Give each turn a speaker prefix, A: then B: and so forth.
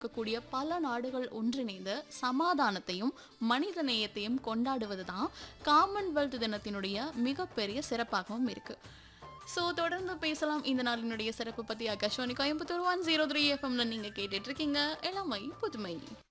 A: இருக்கக்கூடிய பல நாடுகள் ஒன்றிணைந்து சமாதானத்தையும் மனித நேயத்தையும் கொண்டாடுவது தான் காமன்வெல்த் தினத்தினுடைய மிகப்பெரிய சிறப்பாகவும் இருக்கு. ஸோ தொடர்ந்து பேசலாம் இந்த நாளினுடைய சிறப்பு பற்றி. ஆகாஷ்வாணி கோயம்புத்தூர் 103 எஃப்எம்ல நீங்கள் கேட்டுட்டு இருக்கீங்க இளமை புதுமை.